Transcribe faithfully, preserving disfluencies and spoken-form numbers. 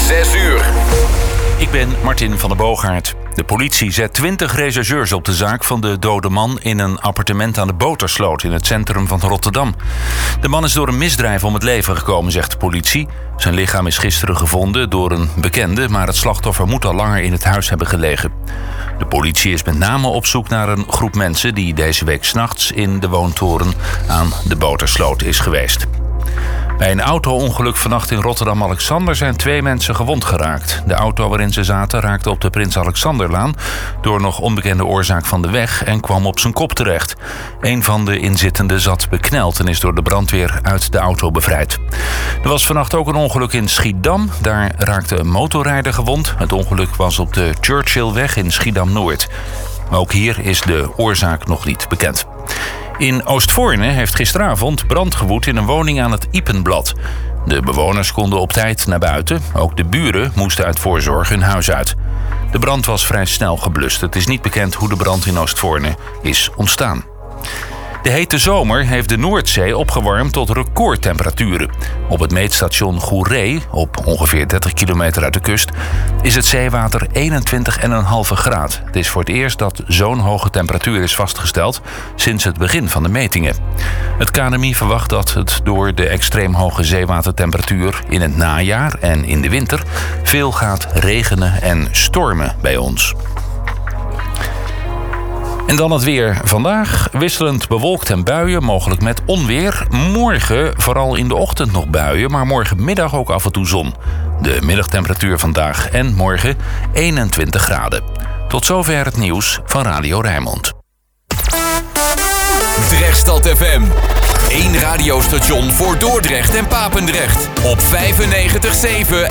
zes uur. Ik ben Martin van der Boogaard. De politie zet twintig rechercheurs op de zaak van de dode man in een appartement aan de Botersloot in het centrum van Rotterdam. De man is door een misdrijf om het leven gekomen, zegt de politie. Zijn lichaam is gisteren gevonden door een bekende, maar het slachtoffer moet al langer in het huis hebben gelegen. De politie is met name op zoek naar een groep mensen die deze week 's nachts in de woontoren aan de Botersloot is geweest. Bij een auto-ongeluk vannacht in Rotterdam-Alexander zijn twee mensen gewond geraakt. De auto waarin ze zaten raakte op de Prins Alexanderlaan door nog onbekende oorzaak van de weg en kwam op zijn kop terecht. Een van de inzittenden zat bekneld en is door de brandweer uit de auto bevrijd. Er was vannacht ook een ongeluk in Schiedam. Daar raakte een motorrijder gewond. Het ongeluk was op de Churchillweg in Schiedam-Noord. Maar ook hier is de oorzaak nog niet bekend. In Oostvoorne heeft gisteravond brand gewoed in een woning aan het Ypenblad. De bewoners konden op tijd naar buiten. Ook de buren moesten uit voorzorg hun huis uit. De brand was vrij snel geblust. Het is niet bekend hoe de brand in Oostvoorne is ontstaan. De hete zomer heeft de Noordzee opgewarmd tot recordtemperaturen. Op het meetstation Goeree, op ongeveer dertig kilometer uit de kust, is het zeewater eenentwintig komma vijf graden. Het is voor het eerst dat zo'n hoge temperatuur is vastgesteld sinds het begin van de metingen. Het K N M I verwacht dat het door de extreem hoge zeewatertemperatuur in het najaar en in de winter veel gaat regenen en stormen bij ons. En dan het weer. Vandaag wisselend bewolkt en buien, mogelijk met onweer. Morgen vooral in de ochtend nog buien, maar morgenmiddag ook af en toe zon. De middagtemperatuur vandaag en morgen eenentwintig graden. Tot zover het nieuws van Radio Rijnmond. Drechtstad F M. Eén radiostation voor Dordrecht en Papendrecht. Op vijfennegentig komma zeven